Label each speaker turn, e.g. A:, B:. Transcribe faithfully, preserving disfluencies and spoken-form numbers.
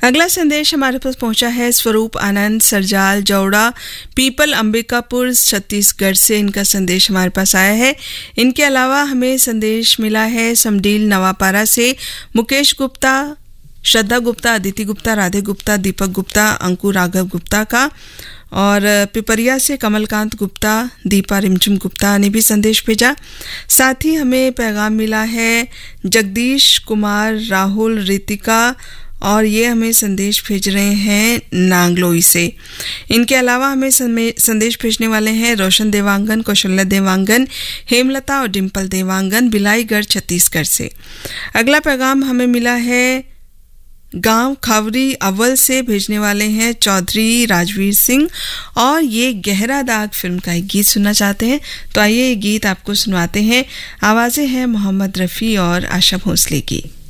A: अगला संदेश हमारे पास पहुंचा है स्वरूप आनंद सरजाल जौड़ा पीपल अंबिकापुर छत्तीसगढ़ से। इनका संदेश हमारे पास आया है। इनके अलावा हमें संदेश मिला है समडील नवापारा से मुकेश गुप्ता, श्रद्धा गुप्ता, अदिति गुप्ता, राधे गुप्ता, दीपक गुप्ता, अंकुर राघव गुप्ता का, और पिपरिया से कमलकांत गुप्ता, दीपा रिमझुम गुप्ता ने भी संदेश भेजा। साथ ही हमें पैगाम मिला है जगदीश कुमार, राहुल, रितिका, और ये हमें संदेश भेज रहे हैं नांगलोई से। इनके अलावा हमें संदेश भेजने वाले हैं रोशन देवांगन, कौशल्या देवांगन, हेमलता और डिम्पल देवांगन बिलाईगढ़ छत्तीसगढ़ से। अगला पैगाम हमें मिला है गांव खावरी अव्वल से, भेजने वाले हैं चौधरी राजवीर सिंह, और ये गहरा दाग फिल्म का एक गीत सुनना चाहते हैं। तो आइए ये गीत आपको सुनवाते हैं। आवाज़ें हैं मोहम्मद रफ़ी और आशा भोसले की।